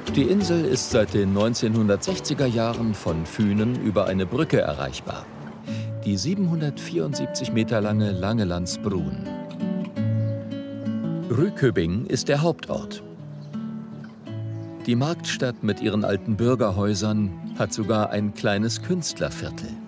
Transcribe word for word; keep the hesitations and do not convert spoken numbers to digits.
Die Insel ist seit den neunzehnhundertsechziger Jahren von Fünen über eine Brücke erreichbar. Die siebenhundertvierundsiebzig Meter lange Langelandsbrun. Rüköbing ist der Hauptort. Die Marktstadt mit ihren alten Bürgerhäusern hat sogar ein kleines Künstlerviertel.